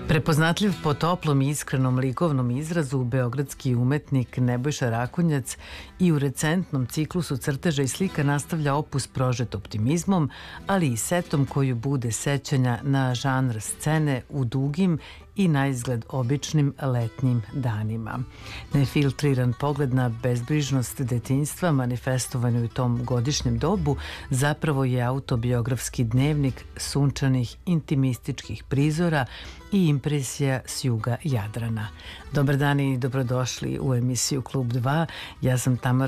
Prepoznatljiv po toplom i iskrenom likovnom izrazu, beogradski umetnik Nebojša Rakonjac i u recentnom ciklusu crteža i slika nastavlja opus prožet optimizmom, ali i setom koju bude sećanja na žanr scene u dugim i na izgled običnim letnjim danima. Nefiltriran pogled na bezbrižnost detinjstva manifestovanu u tom godišnjem dobu zapravo je autobiografski dnevnik sunčanih intimističkih prizora i impresija s juga Jadrana. Dobar dan i dobrodošli u emisiju Klub 2. Ja sam Tamara